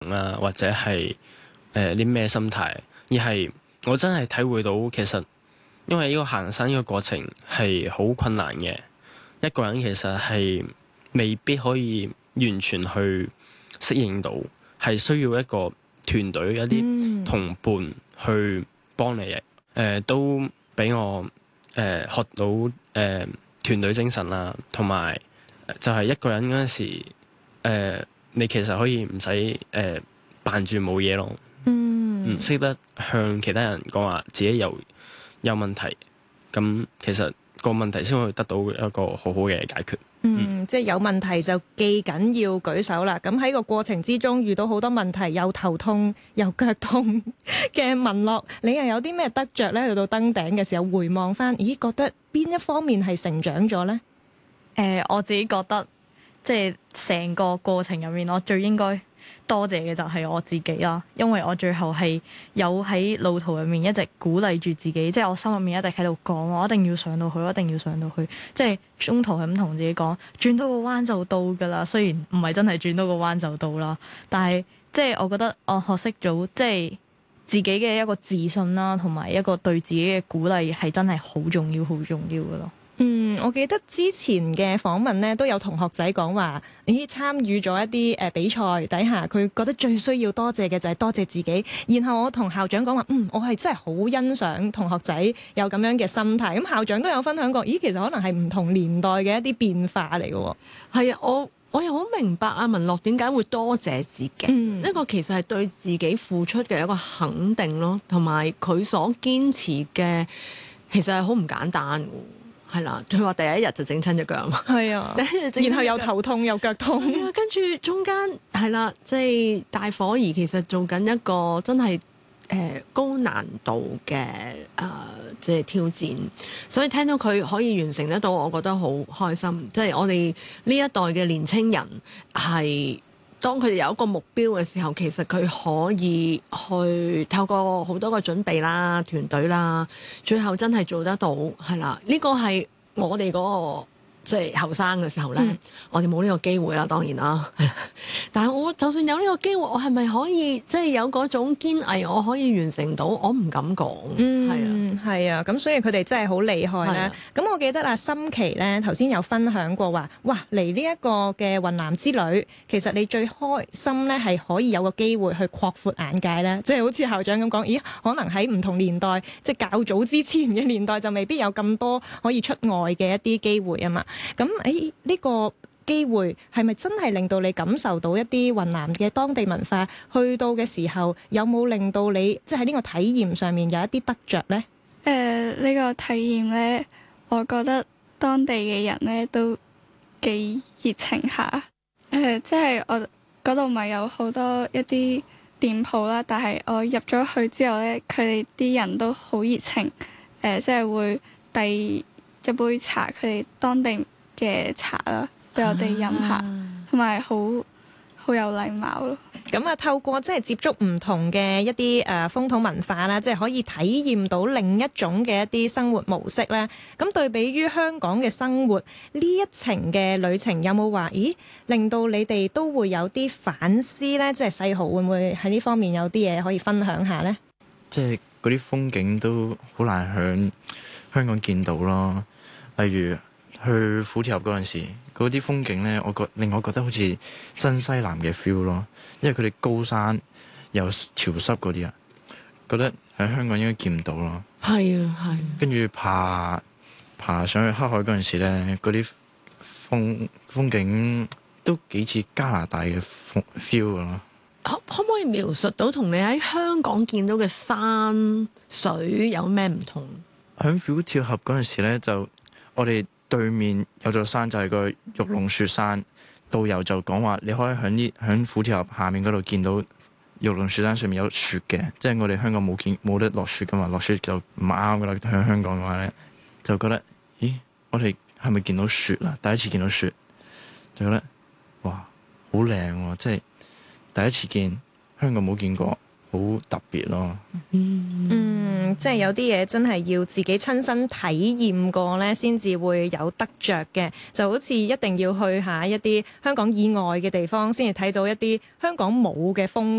啊，或者係啲咩心態，而係我真係體會到其實因為呢個行山呢個過程係好困難嘅，一個人其實係未必可以完全去適應到，係需要一個團隊一啲同伴去幫你嘅，都俾我學到團隊精神啦，同埋就係一個人嗰陣時，你其實可以唔使扮住冇嘢咯，唔識得向其他人講話自己有問題，咁其實個問題先會得到一個好好嘅解決。 即係有問題就記緊要舉手啦。咁喺個過程之中遇到好多問題，又頭痛又腳痛嘅文樂，你又有啲咩得着咧？去到登頂嘅時候回望翻，咦，覺得邊一方面係成長咗呢？ 我自己覺得即係成個過程入面，我最應該多謝嘅就係我自己啦，因為我最後係有喺路途入面一直鼓勵住自己，即係我心入面一直喺度講，我一定要上到去，我一定要上到去，即係中途係咁同自己講，轉多個彎就到㗎啦。雖然唔係真係轉多個彎就到啦，但係即係我覺得我學識咗即係自己嘅一個自信啦，同埋一個對自己嘅鼓勵係真係好重要、好重要㗎咯。 我記得之前嘅訪問咧，都有同學仔講話，咦，參與咗一啲比賽底下，佢覺得最需要多謝嘅就係多謝自己。然後我同校長講話，我係真係好欣賞同學仔有咁樣嘅心態。咁校長都有分享過，咦，其實可能係唔同年代嘅一啲變化嚟嘅。 係啊，我又好明白阿文樂點解會多謝自己。呢個其實係對自己付出嘅一個肯定咯，同埋佢所堅持嘅其實係好唔簡單。係啦，佢話第一日就整親隻腳嘛，係啊， 然後又頭痛又腳痛， 跟住中間係啦，即係大伙兒其實做緊一個真係高難度嘅即係挑戰，所以聽到佢可以完成得到，我覺得好開心。即係我哋呢一代嘅年青人係。當佢哋有一個目標嘅時候，其實佢可以去透過好多個準備啦、團隊啦，最後真係做得到，係啦。呢個係我哋嗰個即係後生嘅時候咧，我哋冇呢個機會啦，當然啦。但係我就算有呢個機會，我係咪可以即係有嗰種堅毅，我可以完成到？我唔敢講。 係啊，咁所以佢哋真係好厲害啦。咁我記得阿心琪咧頭先有分享過話，哇嚟呢一個嘅雲南之旅，其實你最開心咧係可以有個機會去擴闊眼界咧，即係好似校長咁講，咦，可能喺唔同年代，即係較早之前嘅年代就未必有咁多可以出外嘅一啲機會啊嘛。咁呢個機會係咪真係令到你感受到一啲雲南嘅當地文化？去到嘅時候有冇令到你即係喺呢個體驗上面有一啲得着呢？ 呢個體驗呢，我覺得當地嘅人呢都幾熱情下。即係我嗰度咪有好多一啲店鋪啦，但係我入咗去之後呢，佢哋啲人都好熱情。即係會遞一杯茶，佢哋當地嘅茶啦，俾我哋飲下，同埋好有禮貌咯。 咁啊，透過即係接觸唔同嘅一啲風土文化啦，即係可以體驗到另一種嘅一啲生活模式啦。咁對比於香港嘅生活，呢一程嘅旅程有冇話，咦，令到你哋都會有啲反思呢？即係世豪會唔會喺呢方面有啲嘢可以分享下呢？ 即係嗰啲風景都好難喺香港見到咯。例如去虎跳峽嗰陣時，嗰啲風景咧，令我覺得好似新西蘭嘅 feel 咯。因為佢哋高山又潮濕嗰啲啊，覺得喺香港應該見唔到咯。 係啊，係。跟住爬上去黑海嗰陣時咧，嗰啲風景都幾似加拿大嘅 feel 噶咯。 可唔可以描述到同你喺香港見到嘅山水有咩唔同？ 喺虎跳峽嗰陣時咧，就我哋對面有座山就係個玉龍雪山，導遊就講話你可以喺虎跳峽下面嗰度見到玉龍雪山上面有雪嘅，即係我哋香港冇得落雪噶嘛，落雪就唔啱噶啦。喺香港嘅話咧，就覺得咦，我哋係咪見到雪啦？第一次見到雪，就覺得哇，好靚喎！即係第一次見，香港冇見過， 好特別咯。 即係有啲嘢真係要自己親身體驗過咧，先至會有得着嘅。就好似一定要去下一啲香港以外嘅地方，先至睇到一啲香港冇嘅風